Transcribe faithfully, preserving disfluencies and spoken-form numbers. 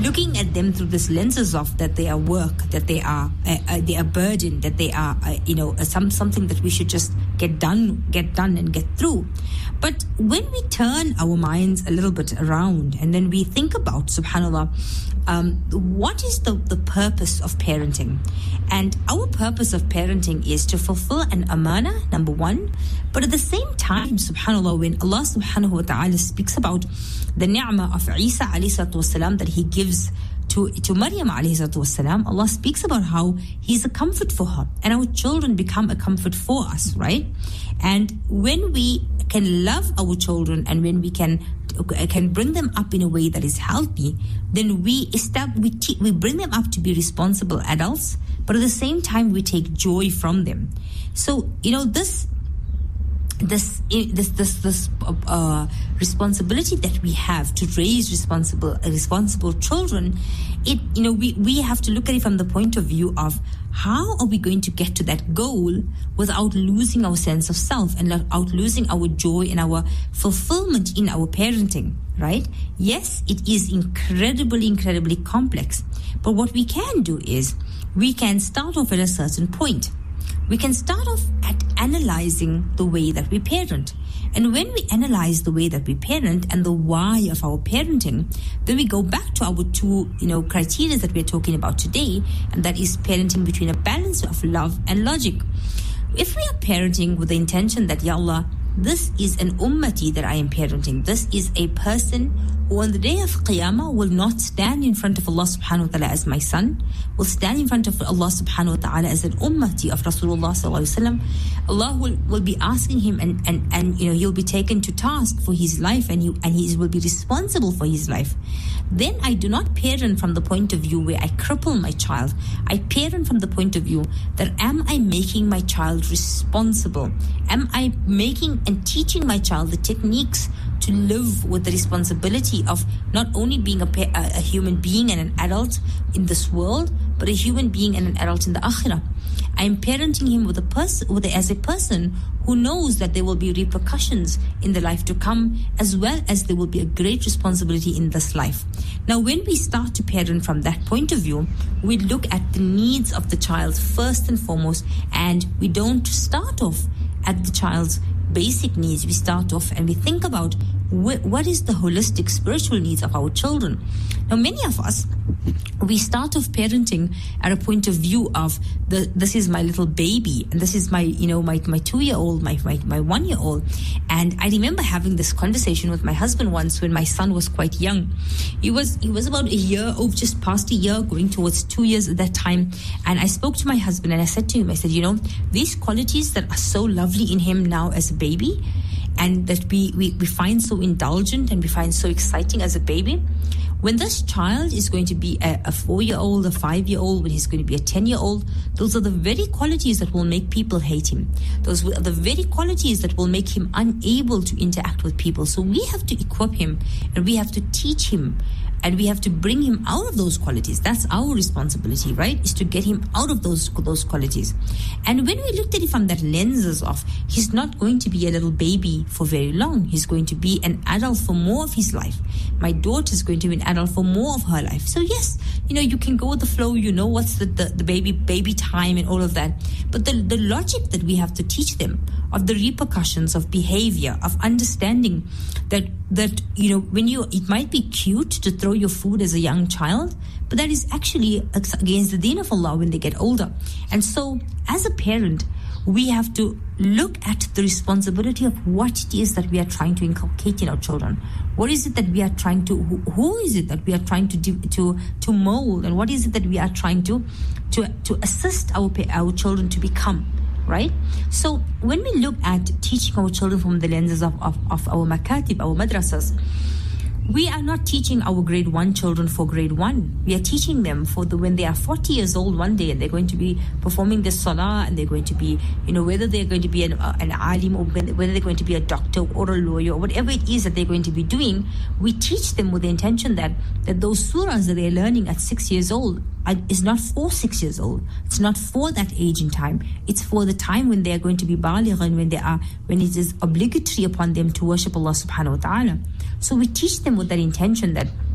looking at them through this lenses of that they are work, that they are uh, uh, they are burden, that they are uh, you know uh, some something that we should just get done, get done and get through. But when we turn our minds a little bit around and then we think about, subhanallah, um, what is the, the purpose of parenting? And our purpose of parenting is to fulfill an amana, number one. But at the same time, subhanallah, when Allah subhanahu wa ta'ala speaks about the ni'mah of Isa alayhi salatu wasalam that he gives to, to Maryam alayhi salatu wasalam, Allah speaks about how he's a comfort for her. And our children become a comfort for us, right? And when we can love our children and when we can can bring them up in a way that is healthy, then we establish, we, te- we bring them up to be responsible adults, but at the same time we take joy from them. So, you know, this this this this this uh, responsibility that we have to raise responsible responsible children, it you know we we have to look at it from the point of view of how are we going to get to that goal without losing our sense of self and without losing our joy and our fulfillment in our parenting, right? Yes, it is incredibly, incredibly complex. But what we can do is we can start off at a certain point. We can start off at analyzing the way that we parent. And when we analyze the way that we parent and the why of our parenting, then we go back to our two, you know, criteria that we're talking about today, and that is parenting between a balance of love and logic. If we are parenting with the intention that, Ya Allah, this is an ummati that I am parenting, this is a person who on the day of Qiyamah will not stand in front of Allah subhanahu wa ta'ala as my son, will stand in front of Allah subhanahu wa ta'ala as an ummati of Rasulullah sallallahu alaihi wasallam. Allah will, will be asking him and, and, and you know he'll be taken to task for his life and he, and he will be responsible for his life. Then I do not parent from the point of view where I cripple my child. I parent from the point of view that am I making my child responsible? Am I making and teaching my child the techniques to live with the responsibility of not only being a, a human being and an adult in this world, but a human being and an adult in the akhirah? I am parenting him with a person, with a, as a person who knows that there will be repercussions in the life to come, as well as there will be a great responsibility in this life. Now, when we start to parent from that point of view, we look at the needs of the child first and foremost, and we don't start off at the child's basic needs. We start off and we think about wh- what is the holistic spiritual needs of our children. Now, many of us, we start off parenting at a point of view of the this is my little baby and this is my you know my my two year old my my, my one year old. And I remember having this conversation with my husband once when my son was quite young. He was he was about a year old, just past a year, going towards two years at that time. And I spoke to my husband and I said to him, I said, you know, these qualities that are so lovely in him now as a baby, and that we, we, we find so indulgent and we find so exciting as a baby, when this child is going to be a, a four-year-old, a five-year-old, when he's going to be a ten-year-old, those are the very qualities that will make people hate him. Those are the very qualities that will make him unable to interact with people. So we have to equip him and we have to teach him and we have to bring him out of those qualities. That's our responsibility, right? Is to get him out of those those qualities. And when we looked at it from that lenses of, he's not going to be a little baby for very long. He's going to be an adult for more of his life. My daughter is going to be an adult for more of her life. So yes, you know, you can go with the flow. You know what's the, the, the baby baby time and all of that. But the, the logic that we have to teach them of the repercussions of behavior, of understanding that, that you know, when you, it might be cute to throw your food as a young child, but that is actually against the deen of Allah when they get older. And so, as a parent, we have to look at the responsibility of what it is that we are trying to inculcate in our children. What is it that we are trying to, who, who is it that we are trying to to to mold, and what is it that we are trying to to to assist our our children to become, right? So when we look at teaching our children from the lenses of, of, of our makatib, our madrasas, we are not teaching our grade one children for grade one. We are teaching them for the when they are forty years old one day and they're going to be performing the salah and they're going to be, you know, whether they're going to be an, uh, an alim or whether they're going to be a doctor or a lawyer or whatever it is that they're going to be doing, we teach them with the intention that, that those surahs that they're learning at six years old are, is not for six years old. It's not for that age in time. It's for the time when they're going to be baligh and when they are, when it is obligatory upon them to worship Allah subhanahu wa ta'ala. So we teach them with that intention that